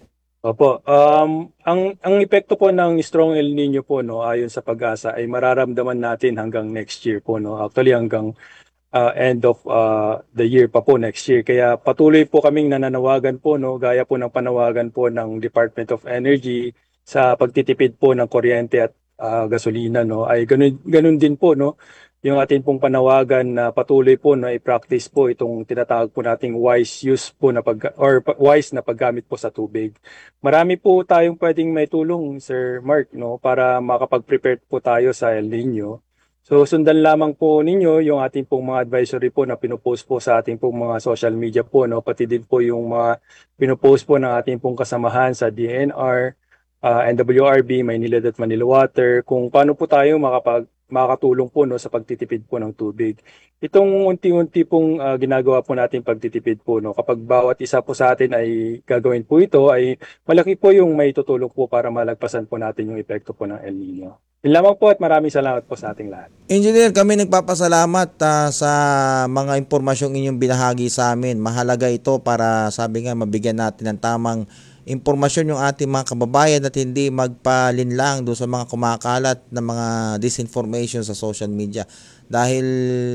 Opo. Um, ang ang epekto po ng strong El Nino po, no, ayon sa Pag-asa ay mararamdaman natin hanggang next year po, no. Actually hanggang uh, end of uh, the year pa po next year. Kaya patuloy po kaming nananawagan po, no, gaya po ng panawagan po ng Department of Energy sa pagtitipid po ng kuryente at uh, gasolina, no. Ay ganun ganun din po, no, yung atin pong panawagan na patuloy po na i-practice po itong tinatawag po nating wise use po na pag or wise na paggamit po sa tubig. Marami po tayong pwedeng may tulong, Sir Mark, no, para makapag-prepare po tayo sa El Nino. So sundan lamang po ninyo yung ating pong mga advisory po na pinopost po sa ating pong mga social media po, no, pati din po yung mga pinopost po ng ating pong kasamahan sa D N R, uh, N W R B, Maynilad at Manila Water, kung paano po tayo makapag makakatulong po, no, sa pagtitipid po ng tubig. Itong unti-unti pong uh, ginagawa po natin pagtitipid po, no, kapag bawat isa po sa atin ay gagawin po ito, ay malaki po yung may tutulong po para malagpasan po natin yung epekto po ng El Nino. Yun lamang po at maraming salamat po sa ating lahat. Engineer, kami nagpapasalamat uh, sa mga impormasyong inyong binahagi sa amin. Mahalaga ito para, sabi nga, mabigyan natin ng tamang impormasyon yung ating mga kababayan at hindi magpalinlang doon sa mga kumakalat na mga disinformation sa social media. Dahil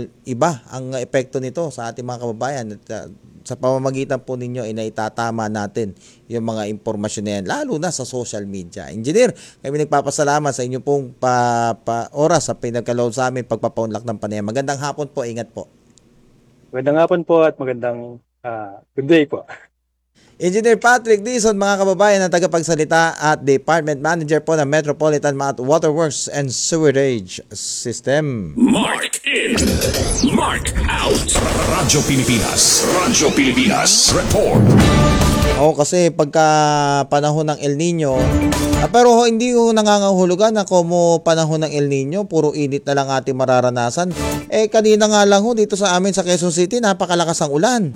iba ang epekto nito sa ating mga kababayan. At, uh, sa pamamagitan po ninyo, inaitatama natin yung mga impormasyon na yan, lalo na sa social media. Engineer, kami nagpapasalamat sa inyo pong pa, pa oras sa pinagkalood sa amin pagpapaunlak ng panayam. Magandang hapon po, ingat po. Magandang hapon po at magandang uh, good day po. Engineer Patrick Dizon, mga kababayan na tagapagsalita at Department Manager po ng Metropolitan Waterworks and Sewerage System. Mark in, Mark out. Radyo Pilipinas, Radyo Pilipinas, report. Oo, kasi pagka panahon ng El Nino, ah, pero ho, hindi ko nangangahulugan na como panahon ng El Nino, puro init na lang ating mararanasan. Eh, kanina nga lang ho, dito sa amin sa Quezon City, napakalakas ang ulan.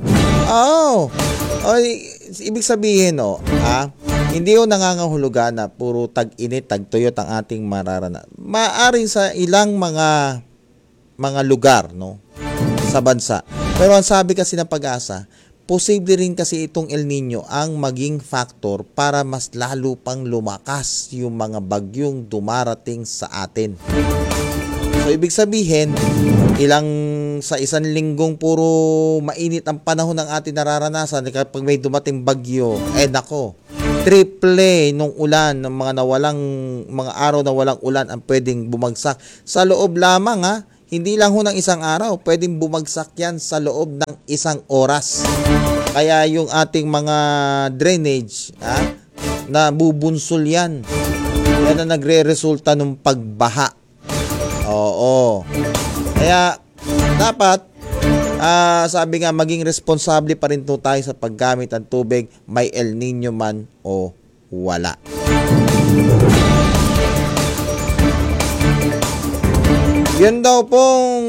Oo. Oh, ibig sabihin, no, ah, hindi ho nangangahulugan na puro tag-init, tag-tuyot ang ating mararanasan. Maaring sa ilang mga mga lugar, no, sa bansa. Pero ang sabi kasi ng Pag-asa, posible rin kasi itong El Nino ang maging factor para mas lalo pang lumakas yung mga bagyong dumarating sa atin. So, ibig sabihin, ilang sa isang linggong puro mainit ang panahon ng ating nararanasan, kapag may dumating bagyo, eh nako, triple nung ulan, ng mga nawalang, mga araw na walang ulan ang pwedeng bumagsak. Sa loob lamang ha, hindi lang ho ng isang araw, pwedeng bumagsak yan sa loob ng isang oras. Kaya yung ating mga drainage, ha, nabubunsol yan. Yan ang nagre-resulta ng pagbaha. Oo. Kaya, dapat, uh, sabi nga, maging responsable pa rin to tayo sa paggamit ng tubig, may El Nino man o wala. Yan daw pong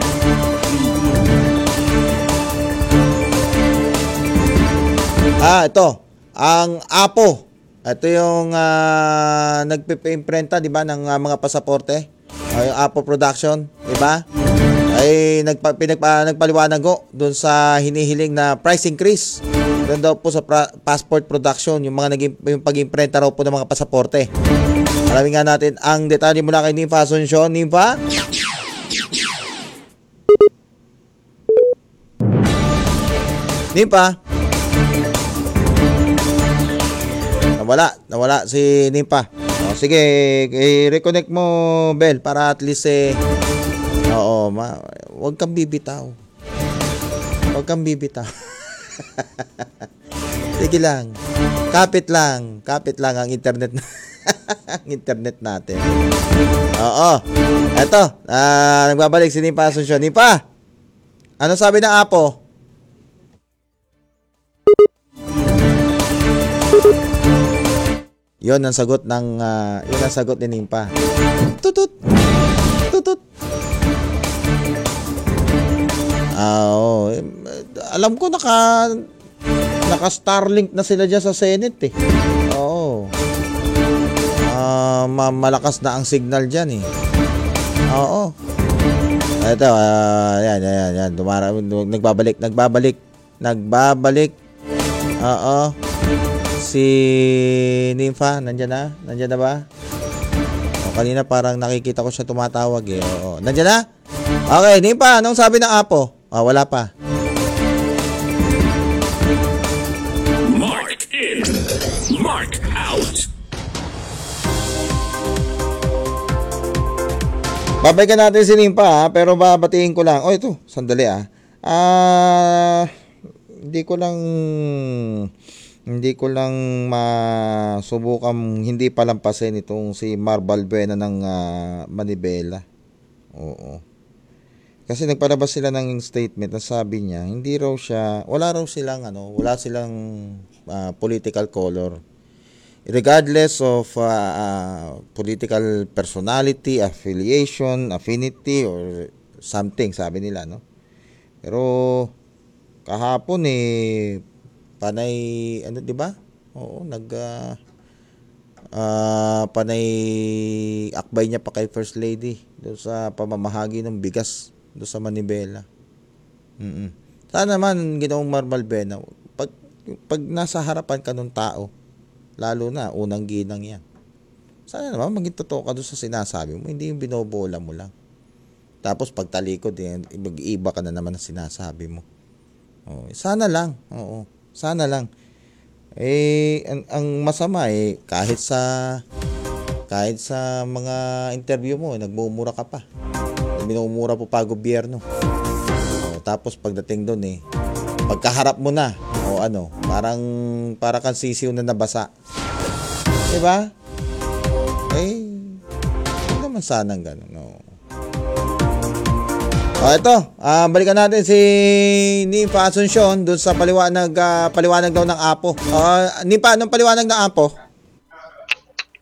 Ah, ito. Ang Apo. Ito yung uh, nagpipa-imprenta, di ba, ng uh, mga pasaporte. Uh, yung Apo Production, di ba? Ay nagpa, pinagpa, nagpaliwanag ko doon sa hinihiling na price increase. Doon daw po sa pra, passport production, yung mga naging yung pag-imprenta raw po ng mga pasaporte. Alamin nga natin ang detalye mula kay Nympha Asuncion. Nympha? Nympha? Nawala, nawala si Nympha. O, sige, i-reconnect mo, Bel, para at least eh, oo, ma, huwag kang bibitaw. Huwag kang bibitaw. Sige lang. Kapit lang. Kapit lang ang internet ang internet natin. Oo. Eto, uh, nagbabalik si Nympha Asuncion. Nympha, ano sabi ng Apo? Yon ang sagot ng uh, yun ang sagot ni Nympha. Tutut. Tutut. Ah, oh. Alam ko naka naka Starlink na sila diyan sa Senate eh. Oo. Ah, uh, malakas na ang signal diyan eh. Oo. Ito, uh, yan, yan, yan. Dumara, nagbabalik, nagbabalik, nagbabalik. Oo. Si Nympha, nandiyan na? Nandiyan na ba? O, kanina parang nakikita ko siya tumatawag eh. Oo. Nandiyan na? Okay, Nympha, anong sabi ng Apo? Ah, wala pa. Mark in, Mark out. Babay ka natin si Nympha ha, pero babatiin ko lang. Oh, ito, sandali ah. Ah, hindi ko lang hindi ko lang masubukan hindi palampasin itong si Mar Balbuena ng uh, Manibela. Oo. Kasi nagpalabas sila ng statement na sabi niya, hindi raw siya, wala raw silang ano, wala silang uh, political color. Regardless of uh, uh, political personality, affiliation, affinity or something, sabi nila, no. Pero kahapon eh panay ano, 'di ba? Oo, nag uh, uh, panay akbay niya pa kay First Lady doon sa pamamahagi ng bigas doon sa Manibela. Mm. Sana naman Ginoong Mar Balbuena, pag pag nasa harapan ka ng tao, lalo na unang ginang 'yan. Sana naman maging totoo ka doon sa sinasabi mo, hindi yung binobola mo lang. Tapos pagtalikod, eh, mag-iiba ka na naman ang sinasabi mo. Oh, sana lang. Oo. Sana lang. Eh, ang, ang masama eh, kahit sa kahit sa mga interview mo, nagmumura ka pa. Minumura po pa gobyerno. O, tapos pagdating doon eh, pagkaharap mo na, o ano, parang, para kang sisiw na nabasa. Diba? Eh, hindi naman sanang gano'n. No. O, ito, uh, balikan natin si Nympha Asuncion doon sa paliwanag, uh, paliwanag daw ng Apo. Uh, Nympha, anong paliwanag ng Apo?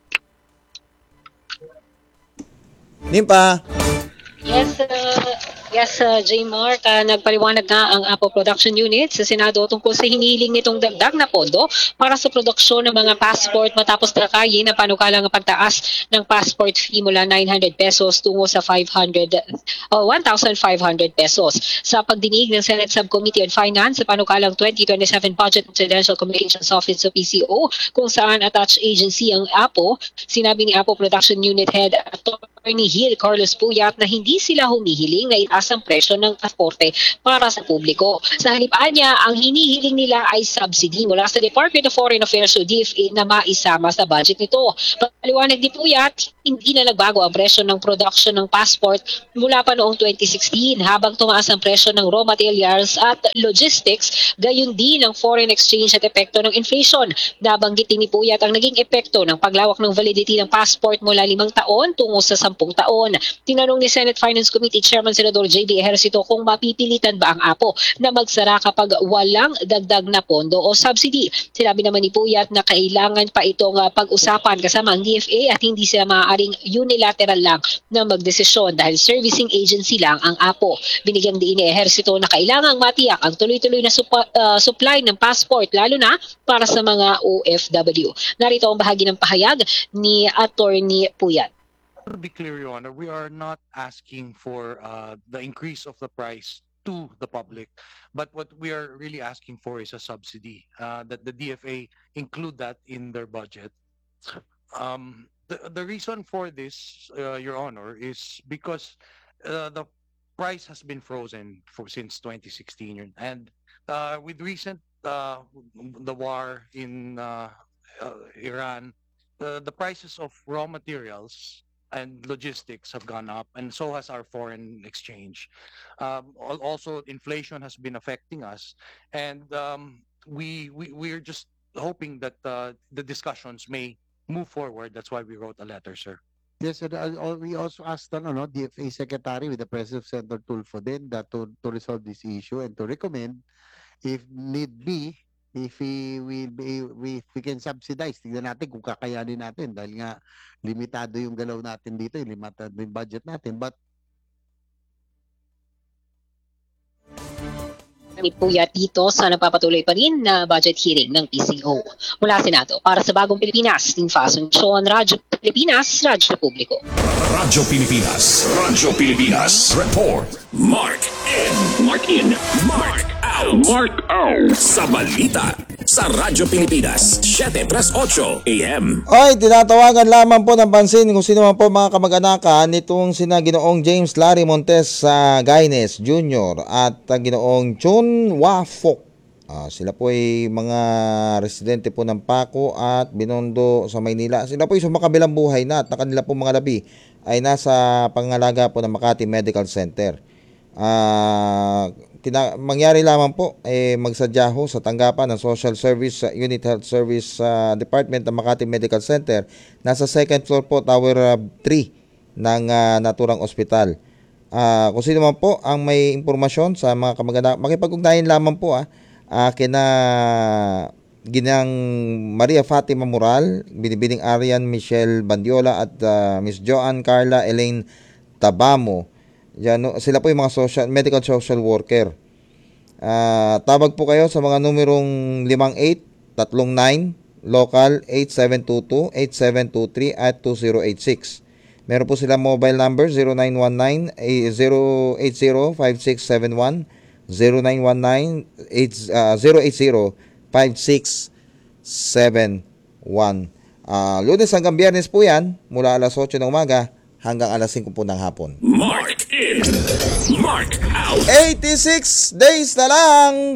Nympha? Yes, sir. Yes, uh, J. Mark, uh, nagpaliwanag nga ang Apo Production Unit sa Senado tungkol sa hinihiling nitong dagdag na pondo para sa produksyon ng mga passport matapos trakayin ang panukalang pagtaas ng passport fee mula nine hundred pesos tungo sa five hundred, uh, one thousand five hundred pesos. Sa pagdinig ng Senate Subcommittee on Finance sa panukalang twenty twenty-seven Budget and Presidential Communications Office o P C O, kung saan attached agency ang Apo, sinabi ni Apo Production Unit Head Attorney Hill Carlos Puyat na hindi sila humihiling na itaas ang presyo ng pasporte para sa publiko. Sa halipaan niya, ang hinihiling nila ay subsidy mula sa Department of Foreign Affairs o D F A na maisama sa budget nito. Paliwanag ni Puyat, hindi na nagbago ang presyo ng production ng passport mula pa noong twenty sixteen habang tumaas ang presyo ng raw materials at logistics, gayon din ang foreign exchange at epekto ng inflation. Nabanggit ni Puyat ang naging epekto ng paglawak ng validity ng passport mula limang taon tungo sa sampung taon. Tinanong ni Senate Finance Committee Chairman Senador J B Ejercito kung mapipilitan ba ang Apo na magsara kapag walang dagdag na pondo o subsidy. Sinabi naman ni Puyat na kailangan pa itong uh, pag-usapan kasama ang D F A at hindi sila maaaring unilateral lang na magdesisyon dahil servicing agency lang ang Apo. Binigyang diin ni Ejercito na kailangang matiyak ang tuloy-tuloy na supa, uh, supply ng passport lalo na para sa mga O F W. Narito ang bahagi ng pahayag ni Attorney Puyat. To be clear, Your Honor, we are not asking for uh, the increase of the price to the public, but what we are really asking for is a subsidy, uh, that the D F A include that in their budget. Um, the, the reason for this, uh, Your Honor, is because uh, the price has been frozen for since twenty sixteen, and uh, with recent uh, the war in uh, uh, Iran, uh, the prices of raw materials and logistics have gone up, and so has our foreign exchange. Um, al- also, inflation has been affecting us, and um, we we we're just hoping that uh, the discussions may move forward. That's why we wrote a letter, sir. Yes, sir. Uh, al- we also asked ano, no, D F A Secretary with the President of Senator Tulfo din that to, to resolve this issue and to recommend, if need be, if we, we, we, we can subsidize. Tignan natin kung kakayanin natin dahil nga limitado yung galaw natin dito, yung limitado yung budget natin. But ni Puyat dito sa napapatuloy pa rin na budget hearing ng P C O. Mula Senado, para sa Bagong Pilipinas, Team Fason Sean, Radyo Pilipinas, Radyo Publiko. Radyo Pilipinas, Radyo Pilipinas, Report, Mark in, Mark in, Mark out, Mark out, sa balita, sa Radyo Pilipinas, seven thirty-eight A M. Oy, tinatawagan lamang po ng pansin kung sino man po mga kamag-anakan nitong sina Ginoong James Larry Montes sa uh, Gaines Junior at uh, Ginoong Chun Wafok. Uh, sila po ay mga residente po ng Paco at Binondo sa Maynila. Sila po ay sumakabilang buhay na at na kanila po mga labi ay nasa pangalaga po ng Makati Medical Center. Ah... Uh, Tina, mangyari lamang po eh, magsadya ho sa tanggapan ng Social Service uh, Unit Health Service uh, Department ng Makati Medical Center. Nasa second floor po, Tower uh, three ng uh, naturang ospital. Uh, kung sino man po ang may impormasyon sa mga kamag-anak, makipag-ugnayan lamang po ah, uh, kina Ginang Maria Fatima Moral, Binibining Arian Michelle Bandiola at uh, Miss Joanne Carla Elaine Tabamo. Yan, no, sila po yung mga social, medical social worker. Uh, tawag po kayo sa mga numerong limang eight, tatlong nine, local eight seven two two, eight seven two three at two zero eight six. Meron po sila mobile number zero nine one nine, zero eight zero, five six seven one, zero nine one nine, zero eight zero, five six seven one. Uh, Lunes hanggang Biyernes po yan, mula alas otso ng umaga hanggang alas singko po ng hapon. Mark in, Mark out. eighty-six days na lang